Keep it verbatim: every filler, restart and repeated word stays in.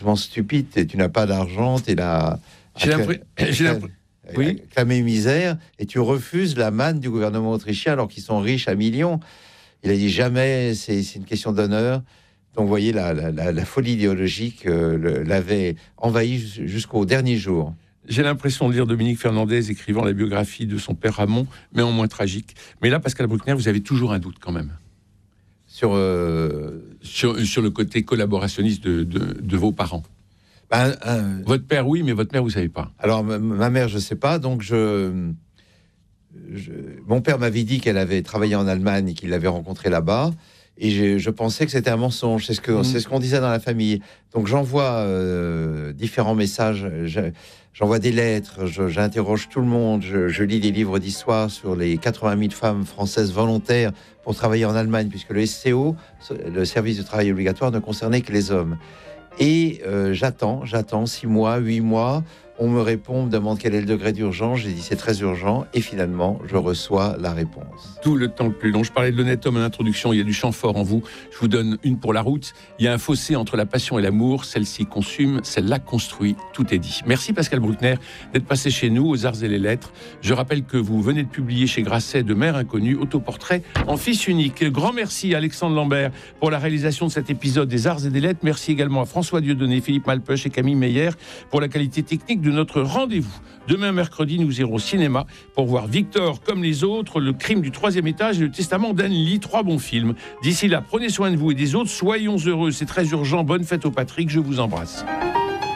stupide, et tu n'as pas d'argent, tu es là J'ai l'impression... J'ai l'impression... Oui. Clamer misère, et tu refuses la manne du gouvernement autrichien alors qu'ils sont riches à millions. Il a dit jamais, c'est, c'est une question d'honneur. Donc vous voyez, la, la, la, la folie idéologique euh, le, l'avait envahi jusqu'au dernier jour. J'ai l'impression de lire Dominique Fernandez écrivant la biographie de son père Ramon, mais en moins tragique. Mais là, Pascal Bruckner, vous avez toujours un doute quand même. Sur, euh... sur, sur le côté collaborationniste de, de, de vos parents. Ben, euh... Votre père, oui, mais votre mère, vous ne savez pas. Alors, ma, ma mère, je ne sais pas. Donc, je, je... mon père m'avait dit qu'elle avait travaillé en Allemagne et qu'il l'avait rencontrée là-bas. Et je, je pensais que c'était un mensonge. C'est ce, que, mmh. c'est ce qu'on disait dans la famille. Donc, j'envoie euh, différents messages. Je, j'envoie des lettres. Je, j'interroge tout le monde. Je, je lis des livres d'histoire sur les quatre-vingt mille femmes françaises volontaires pour travailler en Allemagne, puisque le S C O, le service de travail obligatoire, ne concernait que les hommes. Et euh, j'attends, j'attends six mois, huit mois. On me répond, on me demande quel est le degré d'urgence. J'ai dit c'est très urgent. Et finalement, je reçois la réponse. Tout le temps le plus long. Je parlais de l'honnête homme à l'introduction. Il y a du chant fort en vous. Je vous donne une pour la route. Il y a un fossé entre la passion et l'amour. Celle-ci consume, celle-là construit. Tout est dit. Merci Pascal Bruckner d'être passé chez nous aux Arts et les Lettres. Je rappelle que vous venez de publier chez Grasset de Mère Inconnue, autoportrait en fils unique. Grand merci à Alexandre Lambert pour la réalisation de cet épisode des Arts et des Lettres. Merci également à François Dieudonné, Philippe Malpeuch et Camille Meyer pour la qualité technique de notre rendez-vous. Demain mercredi, nous irons au cinéma pour voir Victor comme les autres, Le crime du troisième étage et Le testament d'Anne-Lee, trois bons films. D'ici là, prenez soin de vous et des autres, soyons heureux, c'est très urgent. Bonne fête au Patrick, je vous embrasse.